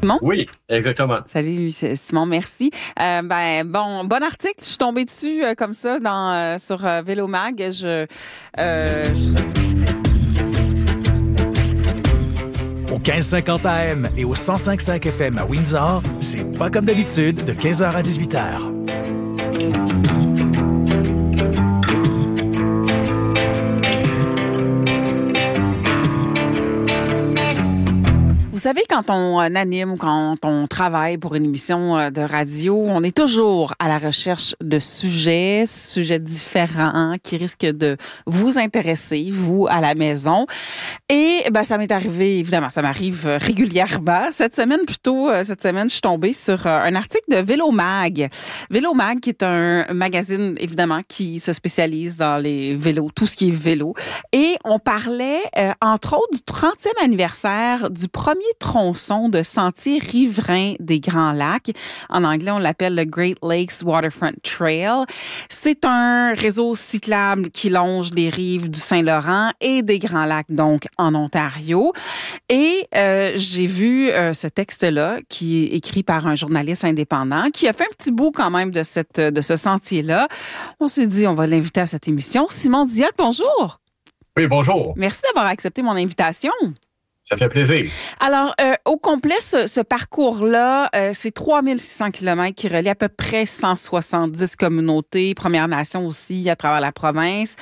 Simon? Oui, exactement. Salut Simon, merci. Bon article. Je suis tombée dessus comme ça sur Vélo Mag. Au 1550 AM et au 105.5 FM à Windsor, c'est pas comme d'habitude de 15h à 18h. Vous savez, quand on anime ou quand on travaille pour une émission de radio, on est toujours à la recherche de sujets différents qui risquent de vous intéresser, vous, à la maison. Et ça m'est arrivé, évidemment, ça m'arrive régulièrement. Cette semaine, je suis tombée sur un article de Vélo Mag. Vélo Mag, qui est un magazine, évidemment, qui se spécialise dans les vélos, tout ce qui est vélo. Et on parlait, entre autres, du 30e anniversaire du premier tronçon de sentier riverain des Grands Lacs. En anglais, on l'appelle le Great Lakes Waterfront Trail. C'est un réseau cyclable qui longe les rives du Saint-Laurent et des Grands Lacs, donc en Ontario. Et j'ai vu ce texte-là qui est écrit par un journaliste indépendant qui a fait un petit bout quand même de ce sentier-là. On s'est dit, on va l'inviter à cette émission. Simon Diat, bonjour. Oui, bonjour. Merci d'avoir accepté mon invitation. Ça fait plaisir. Alors, au complet, ce parcours-là, c'est 3600 kilomètres qui relient à peu près 170 communautés, Premières Nations aussi à travers la province.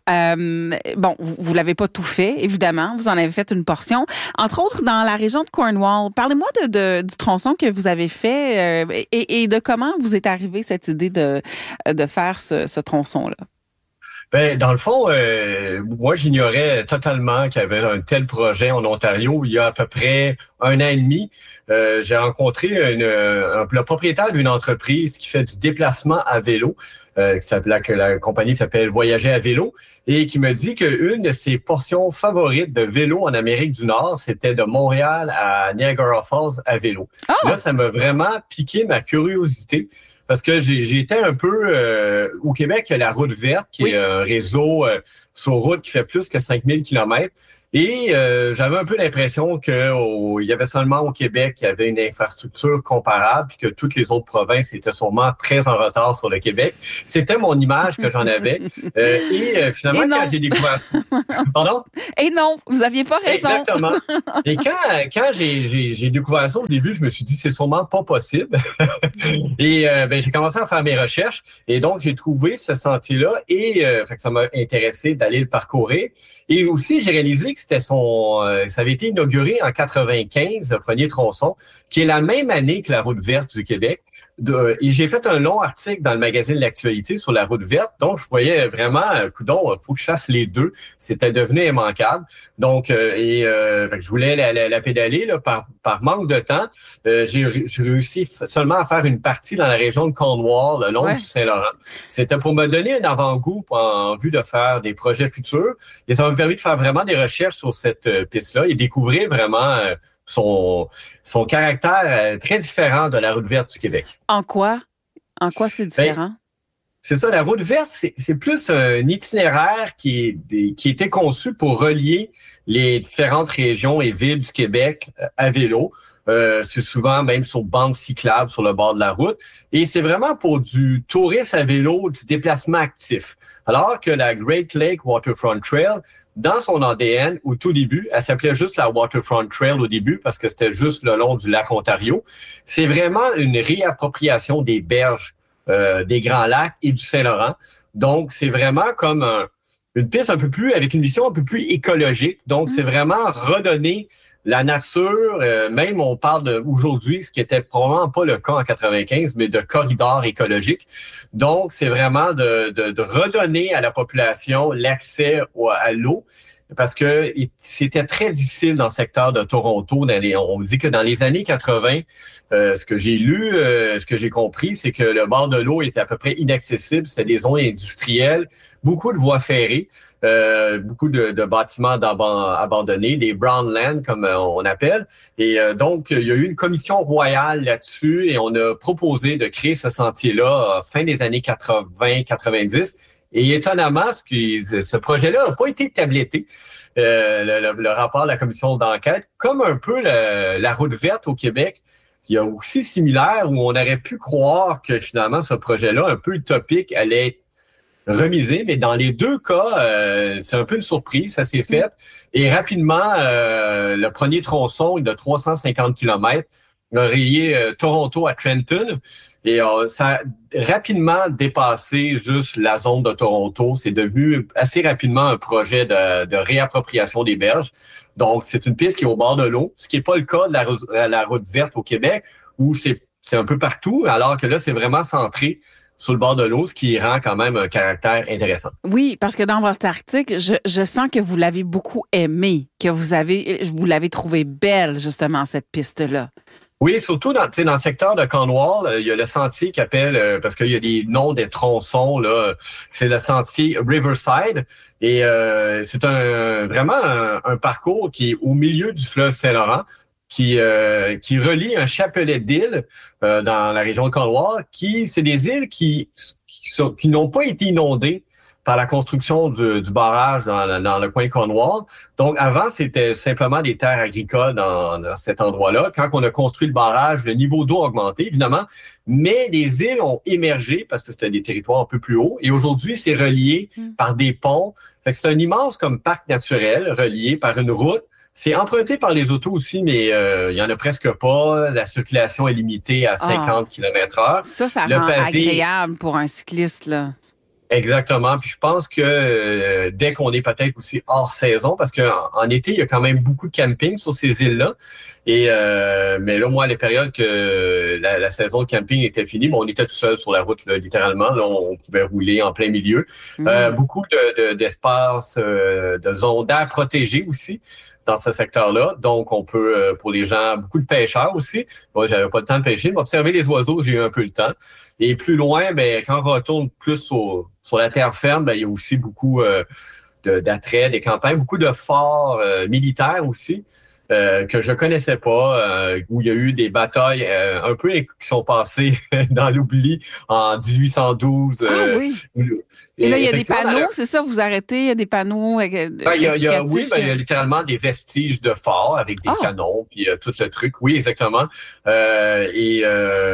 Vous l'avez pas tout fait, évidemment. Vous en avez fait une portion. Entre autres, dans la région de Cornwall. Parlez-moi du tronçon que vous avez fait et de comment vous est arrivée cette idée de faire ce tronçon-là. Dans le fond, moi, j'ignorais totalement qu'il y avait un tel projet en Ontario. Il y a à peu près 1 an et demi, j'ai rencontré le propriétaire d'une entreprise qui fait du déplacement à vélo, que la compagnie s'appelle Voyager à vélo, et qui me dit qu'une de ses portions favorites de vélo en Amérique du Nord, c'était de Montréal à Niagara Falls à vélo. Oh! Là, ça m'a vraiment piqué ma curiosité. Parce que j'ai été un peu... au Québec, il y a la route verte, qui est un réseau sur route qui fait plus que 5000 kilomètres. Et j'avais un peu l'impression il y avait seulement au Québec qu'il y avait une infrastructure comparable puis que toutes les autres provinces étaient sûrement très en retard sur le Québec. C'était mon image que j'en avais. Finalement, quand j'ai découvert ça... Pardon? Et non, vous aviez pas raison. Exactement. Et quand j'ai découvert ça au début, je me suis dit c'est sûrement pas possible. Et j'ai commencé à faire mes recherches et donc j'ai trouvé ce sentier-là et ça m'a intéressé d'aller le parcourir. Et aussi, j'ai réalisé que ça avait été inauguré en 95, le premier tronçon, qui est la même année que la route verte du Québec. Et j'ai fait un long article dans le magazine L'Actualité sur la route verte, donc je voyais vraiment, coudonc, faut que je fasse les deux. C'était devenu immanquable. Donc, je voulais la pédaler là, par manque de temps. J'ai réussi seulement à faire une partie dans la région de Cornwall, le long du Saint-Laurent. C'était pour me donner un avant-goût en vue de faire des projets futurs. Et ça m'a permis de faire vraiment des recherches sur cette piste-là et découvrir vraiment son caractère très différent de la route verte du Québec. En quoi c'est différent? C'est ça, la route verte, c'est plus un itinéraire qui était conçu pour relier les différentes régions et villes du Québec à vélo. C'est souvent même sur bande cyclable sur le bord de la route. Et c'est vraiment pour du tourisme à vélo, du déplacement actif. Alors que la Great Lake Waterfront Trail, dans son ADN, au tout début, elle s'appelait juste la Waterfront Trail au début parce que c'était juste le long du lac Ontario. C'est vraiment une réappropriation des berges des Grands Lacs et du Saint-Laurent. Donc, c'est vraiment comme une piste avec une mission un peu plus écologique. Donc, c'est vraiment redonner la nature, même on parle aujourd'hui, ce qui était probablement pas le cas en 95, mais de corridors écologiques. Donc, c'est vraiment de redonner à la population l'accès à l'eau, parce que c'était très difficile dans le secteur de Toronto. On dit que dans les années 80, ce que j'ai lu, ce que j'ai compris, c'est que le bord de l'eau était à peu près inaccessible. C'était des zones industrielles, beaucoup de voies ferrées. Beaucoup de bâtiments abandonnés, des brown land comme on appelle. Et donc, il y a eu une commission royale là-dessus et on a proposé de créer ce sentier-là fin des années 80-90. Et étonnamment, ce projet-là n'a pas été tabletté. Le rapport de la commission d'enquête, comme un peu la route verte au Québec, il y a aussi similaire où on aurait pu croire que finalement ce projet-là, un peu utopique, allait être remisé, mais dans les deux cas, c'est un peu une surprise, ça s'est fait. Et rapidement, le premier tronçon de 350 km a relié Toronto à Trenton. Et ça a rapidement dépassé juste la zone de Toronto. C'est devenu assez rapidement un projet de réappropriation des berges. Donc, c'est une piste qui est au bord de l'eau, ce qui n'est pas le cas de la route verte au Québec, où c'est un peu partout, alors que là, c'est vraiment centré sur le bord de l'eau, ce qui rend quand même un caractère intéressant. Oui, parce que dans votre article, je sens que vous l'avez beaucoup aimé, que vous l'avez trouvé belle, justement, cette piste-là. Oui, surtout dans le secteur de Cornwall, il y a le sentier qui appelle, parce qu'il y a des noms des tronçons, là, c'est le sentier Riverside. Et c'est vraiment un parcours qui est au milieu du fleuve Saint-Laurent, qui relie un chapelet d'îles dans la région de Cornwall, c'est des îles qui n'ont pas été inondées par la construction du barrage dans le coin de Cornwall. Donc, avant, c'était simplement des terres agricoles dans cet endroit-là. Quand on a construit le barrage, le niveau d'eau a augmenté, évidemment, mais les îles ont émergé parce que c'était des territoires un peu plus hauts. Et aujourd'hui, c'est relié par des ponts. Fait que c'est un immense comme parc naturel relié par une route. C'est emprunté par les autos aussi, mais il y en a presque pas. La circulation est limitée à 50 km/h. Ça rend agréable pour un cycliste, là. Exactement. Puis je pense que dès qu'on est peut-être aussi hors saison, parce qu'en été, il y a quand même beaucoup de camping sur ces îles-là. Et mais là, moi, à les périodes que la saison de camping était finie, on était tout seul sur la route, là, littéralement. Là, on pouvait rouler en plein milieu. Beaucoup d'espace, de zones d'air protégées aussi dans ce secteur-là. Donc, on peut, pour les gens, beaucoup de pêcheurs aussi. Moi, j'avais pas le temps de pêcher, mais observer les oiseaux, j'ai eu un peu le temps. Et plus loin, quand on retourne plus sur la terre ferme, il y a aussi beaucoup d'attraits, des campagnes, beaucoup de forts militaires aussi. Que je connaissais pas, où il y a eu des batailles un peu qui sont passées dans l'oubli en 1812. Oui. Et là, il y a des panneaux, c'est ça, vous arrêtez, il y a des panneaux il y a littéralement des vestiges de forts avec des canons, puis tout le truc. Oui, exactement. Et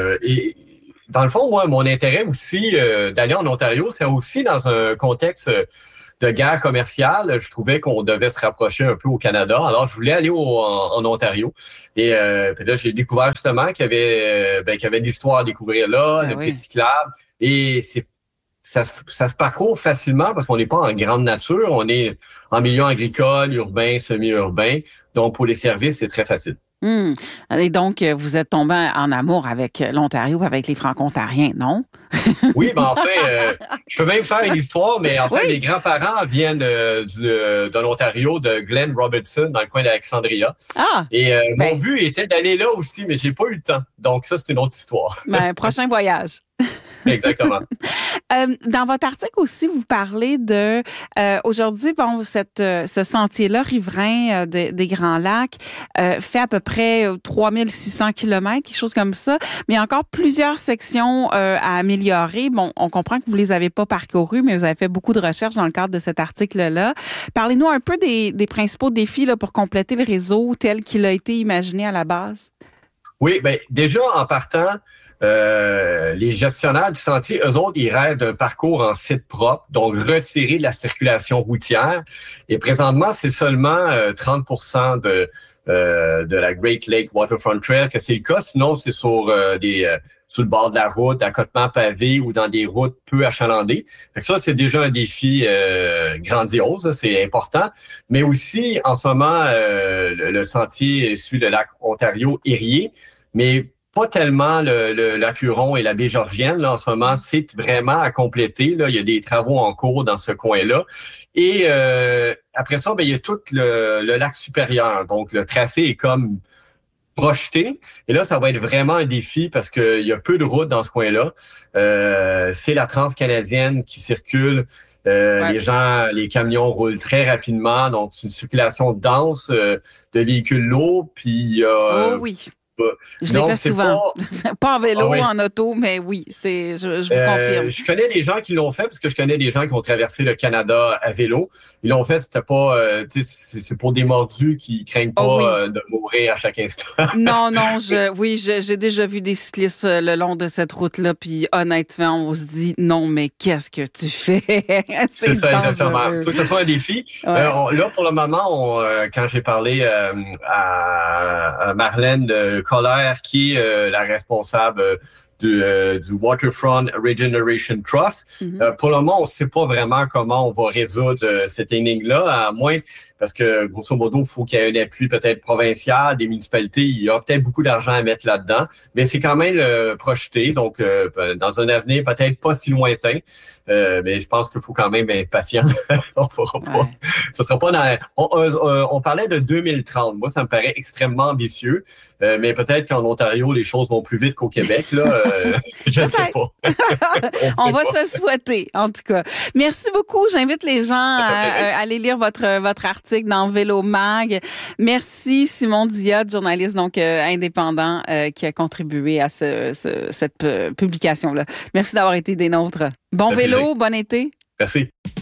dans le fond, moi, mon intérêt aussi d'aller en Ontario, c'est aussi dans un contexte de guerre commerciale. Je trouvais qu'on devait se rapprocher un peu au Canada. Alors, je voulais aller en Ontario. Et puis là, j'ai découvert justement qu'il y avait l'histoire à découvrir là, le piste cyclable. Et ça se parcourt facilement parce qu'on n'est pas en grande nature. On est en milieu agricole, urbain, semi-urbain. Donc, pour les services, c'est très facile. Et donc, vous êtes tombé en amour avec l'Ontario, avec les Franco-Ontariens, non? Oui, en fait, je peux même faire une histoire, mais en fait, mes grands-parents viennent de l'Ontario, de Glen Robertson, dans le coin d'Alexandria. Et mon but était d'aller là aussi, mais j'ai pas eu le temps. Donc, ça, c'est une autre histoire. Prochain voyage. Exactement. Dans votre article aussi, vous parlez de aujourd'hui, ce sentier-là riverain des Grands Lacs fait à peu près 3600 km, quelque chose comme ça, mais il y a encore plusieurs sections à améliorer. Bon, on comprend que vous les avez pas parcourues, mais vous avez fait beaucoup de recherches dans le cadre de cet article-là. Parlez-nous un peu des principaux défis là, pour compléter le réseau tel qu'il a été imaginé à la base. Oui, déjà en partant, les gestionnaires du sentier, eux autres, ils rêvent d'un parcours en site propre, donc retirer de la circulation routière. Et présentement, c'est seulement 30% de la Great Lake Waterfront Trail que c'est le cas. Sinon, c'est sur le bord de la route, accotements pavés ou dans des routes peu achalandées. Fait que ça, c'est déjà un défi grandiose, c'est important. Mais aussi, en ce moment, le sentier suit le lac Ontario Erie, mais pas tellement le lac Huron et la baie Georgienne. Là, en ce moment, c'est vraiment à compléter. Là. Il y a des travaux en cours dans ce coin-là. Et après ça, il y a tout le lac supérieur. Donc, le tracé est comme projeté. Et là, ça va être vraiment un défi parce qu'il y a peu de routes dans ce coin-là. C'est la transcanadienne qui circule. Les camions roulent très rapidement. Donc, c'est une circulation dense de véhicules lourds. Puis, Je l'ai fait souvent. Pas en vélo, oui. en auto, mais oui, je vous confirme. Je connais des gens qui l'ont fait, parce que je connais des gens qui ont traversé le Canada à vélo. Ils l'ont fait, c'était pas, c'est pour des mordus qui craignent pas de mourir à chaque instant. Non, j'ai déjà vu des cyclistes le long de cette route-là, puis honnêtement, on se dit, non, mais qu'est-ce que tu fais? C'est ça, exactement. Il faut que ce soit un défi. Ouais. Là, pour le moment, quand j'ai parlé à Marlène Coller, qui est la responsable du Waterfront Regeneration Trust. Pour le moment, on ne sait pas vraiment comment on va résoudre cette énigme-là, à moins, parce que grosso modo, il faut qu'il y ait un appui peut-être provincial, des municipalités, il y a peut-être beaucoup d'argent à mettre là-dedans, mais c'est quand même projeté, donc dans un avenir peut-être pas si lointain, mais je pense qu'il faut quand même être patient. On fera pas. Ce sera pas dans. On parlait de 2030. Moi, ça me paraît extrêmement ambitieux, mais peut-être qu'en Ontario, les choses vont plus vite qu'au Québec. Là, je ne sais pas. On va se le souhaiter, en tout cas. Merci beaucoup. J'invite les gens à aller lire votre article dans Vélo Mag. Merci Simon Diot, journaliste donc indépendant, qui a contribué à cette publication-là. Merci d'avoir été des nôtres. Bon vélo, bon été. Merci.